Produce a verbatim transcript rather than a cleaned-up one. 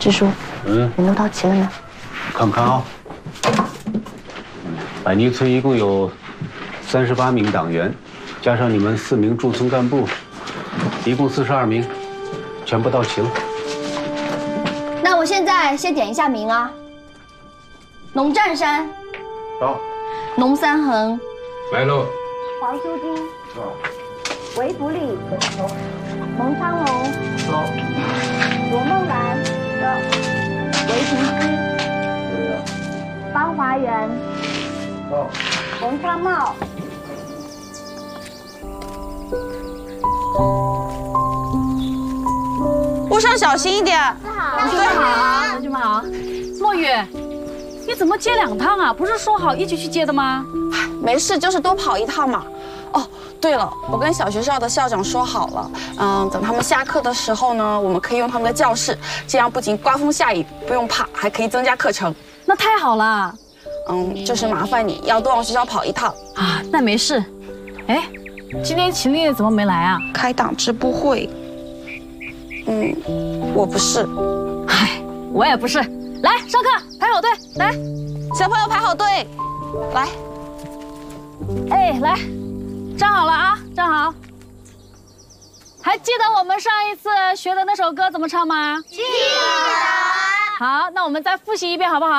支书， 嗯， 人都到齐了没？ 看看啊，百泥村一共有三十八名党员，加上你们四名驻村干部，一共四十二名，全部到齐了。 那我现在先点一下名啊：农占山、 到， 农三恒、 来喽， 黄修金、韦福利、蒙昌龙、罗梦兰、韦平之、方华元、洪昌茂。 路上小心一点。 同学们好，同学们好。墨雨，你怎么接两趟啊？不是说好一起去接的吗？ 没事，就是多跑一趟嘛。哦，对了，我跟小学校的校长说好了，嗯，等他们下课的时候呢，我们可以用他们的教室，这样不仅刮风下雨不用怕，还可以增加课程。 那太好了。 嗯，就是麻烦你要多往学校跑一趟啊。那没事。哎，今天秦丽怎么没来啊？ 开党支部会。嗯，我不是。 唉，我也不是。来，上课，排好队。来， 小朋友排好队。来。 哎，来，站好了啊，站好。还记得我们上一次学的那首歌怎么唱吗？ 记得。 好，那我们再复习一遍好不好？